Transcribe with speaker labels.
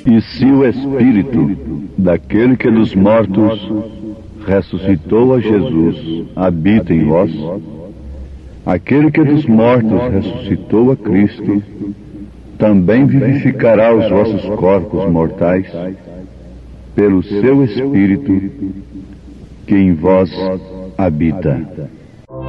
Speaker 1: E se o Espírito daquele que dos mortos ressuscitou a Jesus habita em vós, aquele que dos mortos ressuscitou a Cristo também vivificará os vossos corpos mortais pelo seu Espírito que em vós habita.